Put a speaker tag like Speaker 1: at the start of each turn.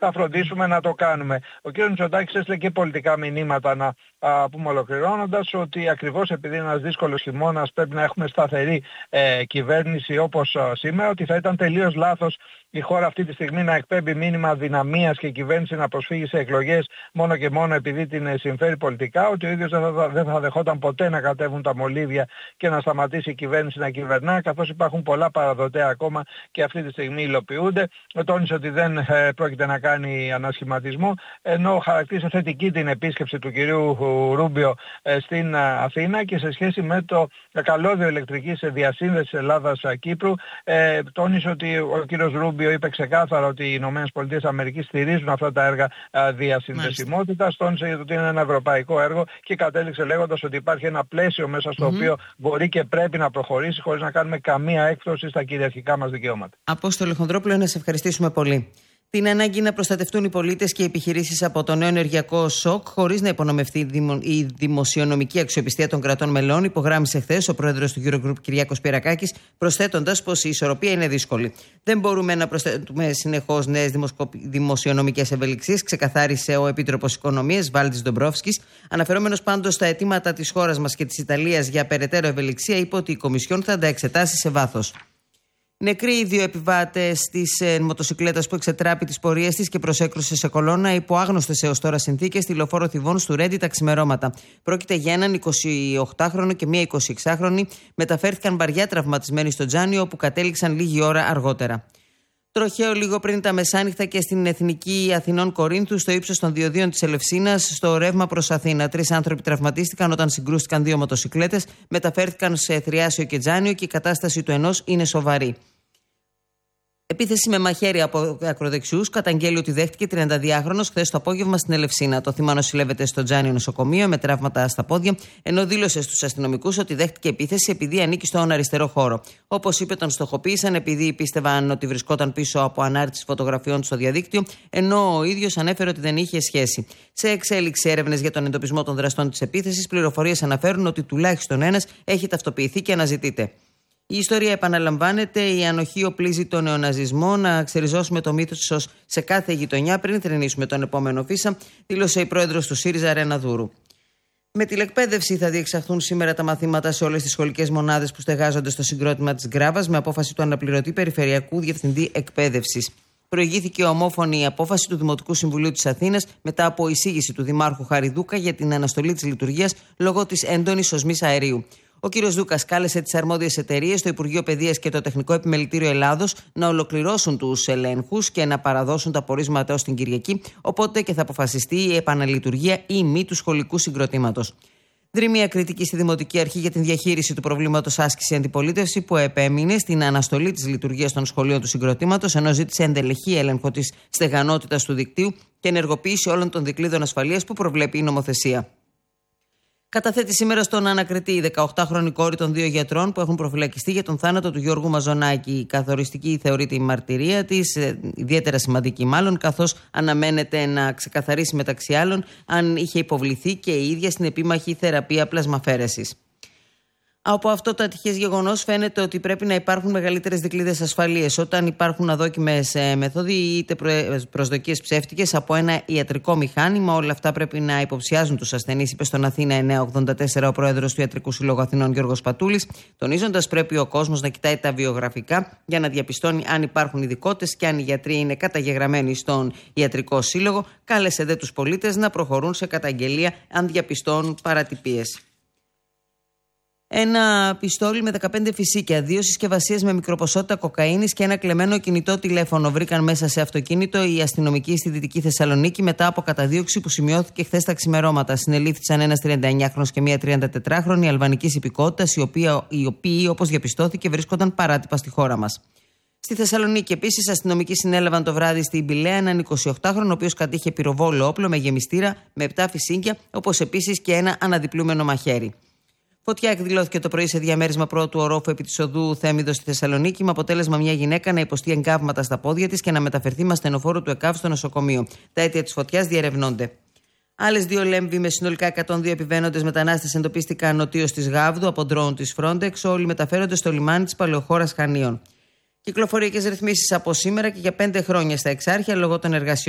Speaker 1: θα φροντίσουμε να το κάνουμε. Ο κ. Μητσοτάκης έστειλε και πολιτικά μηνύματα, να πούμε ολοκληρώνοντας, ότι ακριβώς επειδή είναι ένας δύσκολος χειμώνας πρέπει να έχουμε σταθερή κυβέρνηση όπως σήμερα, ότι θα ήταν τελείως λάθος η χώρα αυτή τη στιγμή να εκπέμπει μήνυμα δυναμίας και η κυβέρνηση να προσφύγει σε εκλογές μόνο και μόνο επειδή την συμφέρει πολιτικά, ότι ο ίδιος δεν θα δεχόταν ποτέ να κατέβουν τα μολύβια και να σταματήσει η κυβέρνηση να κυβερνά, καθώς υπάρχουν πολλά παραδοτέα ακόμα και αυτή τη στιγμή υλοποιούνται. Τόνισε ότι δεν πρόκειται να κάνει ανασχηματισμό, ενώ χαρακτήρισε θετική την επίσκεψη του κυρίου Ρούμπιο στην Αθήνα και σε σχέση με το καλώδιο ηλεκτρικής διασύνδεσης Ελλάδας-Κύπρου, τόνισε ότι ο κύριος Ρούμπιο είπε ξεκάθαρα ότι οι ΗΠΑ στηρίζουν αυτά τα έργα διασυνδεσιμότητας, τόνισε ότι είναι ένα ευρωπαϊκό έργο και κατέληξε λέγοντας ότι υπάρχει ένα πλαίσιο μέσα στο οποίο μπορεί και πρέπει να προχωρήσει χωρίς να κάνουμε καμία έκπτωση στα κυριαρχικά μας δικαιώματα.
Speaker 2: Απόστολε Χονδρόπουλε, να σε ευχαριστήσουμε πολύ. Την ανάγκη να προστατευτούν οι πολίτες και οι επιχειρήσεις από το νέο ενεργειακό σοκ, χωρίς να υπονομευτεί η δημοσιονομική αξιοπιστία των κρατών μελών, υπογράμμισε χθες ο πρόεδρος του Eurogroup Κυριάκος Πυρακάκης, προσθέτοντας πως η ισορροπία είναι δύσκολη. Δεν μπορούμε να προσθέτουμε συνεχώς νέες δημοσιονομικές ευελιξίες, ξεκαθάρισε ο Επίτροπος Οικονομίας Βάλτης Ντομπρόφσκης. Αναφερόμενος πάντως στα αιτήματα της χώρας μας και της Ιταλίας για περαιτέρω ευελιξία, είπε ότι η Κομισιόν θα τα εξετάσει σε βάθος. Νεκροί οι δύο επιβάτες της μοτοσικλέτας που εξετράπη τις πορείες της και προσέκρουσε σε κολόνα υπό άγνωστες έως τώρα συνθήκες στη λεωφόρο Θηβών του Ρέντι τα ξημερώματα. Πρόκειται για έναν 28χρονο και μία 26χρονη. Μεταφέρθηκαν βαριά τραυματισμένοι στο Τζάνιο, όπου κατέληξαν λίγη ώρα αργότερα. Τροχαίο λίγο πριν τα μεσάνυχτα και στην Εθνική Αθηνών Κορίνθου, στο ύψος των διοδίων της Ελευσίνας, στο ρεύμα προς Αθήνα. 3 άνθρωποι τραυματίστηκαν όταν συγκρούστηκαν 2 μοτοσικλέτες, μεταφέρθηκαν σε Θριάσιο και Τζάνιο και η κατάσταση του ενός είναι σοβαρή. Επίθεση με μαχαίρι από ακροδεξιούς καταγγέλει ότι δέχτηκε 32χρονος χθες το απόγευμα στην Ελευσίνα. Το θύμα νοσηλεύεται στο Τζάνιο νοσοκομείο με τραύματα στα πόδια, ενώ δήλωσε στους αστυνομικούς ότι δέχτηκε επίθεση επειδή ανήκει στον αριστερό χώρο. Όπως είπε, τον στοχοποίησαν επειδή πίστευαν ότι βρισκόταν πίσω από ανάρτηση φωτογραφιών στο διαδίκτυο, ενώ ο ίδιος ανέφερε ότι δεν είχε σχέση. Σε εξέλιξη έρευνες για τον εντοπισμό των δραστών της επίθεσης, πληροφορίες αναφέρουν ότι τουλάχιστον ένας έχει ταυτοποιηθεί και αναζητείται. Η ιστορία επαναλαμβάνεται, η ανοχή οπλίζει τον νεοναζισμό, να ξεριζώσουμε το μύθος σε κάθε γειτονιά πριν θρηνήσουμε τον επόμενο φύσα, δήλωσε η πρόεδρος του ΣΥΡΙΖΑ Ρένα Δούρου. Με τηλεκπαίδευση θα διεξαχθούν σήμερα τα μαθήματα σε όλες τις σχολικές μονάδες που στεγάζονται στο συγκρότημα της Γκράβας, με απόφαση του αναπληρωτή Περιφερειακού Διευθυντή Εκπαίδευσης. Προηγήθηκε ομόφωνη η απόφαση του Δημοτικού Συμβουλίου της Αθήνας μετά από εισήγηση του Δημάρχου Χαριδούκα για την αναστολή της λειτουργίας λόγω της έντονης οσμής αερίου. Ο κ. Δούκας κάλεσε τις αρμόδιες εταιρείες, το Υπουργείο Παιδείας και το Τεχνικό Επιμελητήριο Ελλάδος να ολοκληρώσουν τους ελέγχους και να παραδώσουν τα πορίσματα ως την Κυριακή, οπότε και θα αποφασιστεί η επαναλειτουργία ή μη του σχολικού συγκροτήματος. Δρυμία κριτική στη Δημοτική Αρχή για την διαχείριση του προβλήματος άσκηση αντιπολίτευση, που επέμεινε στην αναστολή της λειτουργίας των σχολείων του συγκροτήματος, ενώ ζήτησε ενδελεχή έλεγχο της στεγανότητας του δικτύου και ενεργοποίηση όλων των δικλείδων ασφαλείας που προβλέπει η νομοθεσία. Καταθέτει σήμερα στον ανακριτή η 18χρονη κόρη των 2 γιατρών που έχουν προφυλακιστεί για τον θάνατο του Γιώργου Μαζονάκη. Η καθοριστική θεωρείται η μαρτυρία της, ιδιαίτερα σημαντική μάλλον, καθώς αναμένεται να ξεκαθαρίσει μεταξύ άλλων αν είχε υποβληθεί και η ίδια στην επίμαχη θεραπεία πλασμαφαίρεσης. Από αυτό το ατυχές γεγονός φαίνεται ότι πρέπει να υπάρχουν μεγαλύτερες δικλείδες ασφαλείας. Όταν υπάρχουν αδόκιμες μέθοδοι είτε προσδοκίες ψεύτικες από ένα ιατρικό μηχάνημα, όλα αυτά πρέπει να υποψιάζουν τους ασθενείς, είπε στον Αθήνα 984 ο πρόεδρος του Ιατρικού Συλλόγου Αθηνών Γιώργος Πατούλης, τονίζοντας πρέπει ο κόσμος να κοιτάει τα βιογραφικά για να διαπιστώνει αν υπάρχουν ειδικότητες και αν οι γιατροί είναι καταγεγραμμένοι στον Ιατρικό Σύλλογο. Κάλεσε δε τους πολίτες να προχωρούν σε καταγγελία αν διαπιστώνουν παρατυπίες. Ένα πιστόλι με 15 φυσίκια, 2 συσκευασίες με μικροποσότητα κοκαίνης και ένα κλεμμένο κινητό τηλέφωνο βρήκαν μέσα σε αυτοκίνητο οι αστυνομικοί στη Δυτική Θεσσαλονίκη μετά από καταδίωξη που σημειώθηκε χθες τα ξημερώματα. Συνελήφθησαν ένας 39χρονος και μία 34χρονη αλβανικής υπηκότητας, οι οποίοι, όπως διαπιστώθηκε, βρίσκονταν παράτυπα στη χώρα μας. Στη Θεσσαλονίκη, επίσης, αστυνομικοί συνέλαβαν το βράδυ στην Πηλαία έναν 28χρονο, ο οποίος κατήχε πυροβόλο όπλο με γεμιστήρα με 7 φυσίκια, όπως επίσης και ένα αναδιπλούμενο μαχαίρι. Φωτιά εκδηλώθηκε το πρωί σε διαμέρισμα πρώτου ορόφου επί της οδού Θέμιδος στη Θεσσαλονίκη, με αποτέλεσμα μια γυναίκα να υποστεί εγκάβματα στα πόδια της και να μεταφερθεί με ασθενοφόρο του ΕΚΑΒ στο νοσοκομείο. Τα αίτια της φωτιάς διερευνώνται. Άλλες 2 λέμβοι με συνολικά 102 επιβαίνοντες μετανάστες εντοπίστηκαν νοτίως της Γάβδου από ντρόουν της Frontex. Όλοι μεταφέρονται στο λιμάνι της Παλαιοχώρας Χανίων. Κυκλοφοριακές ρυθμίσεις από σήμερα και για 5 χρόνια στα Εξάρχεια λόγω των εργασιών.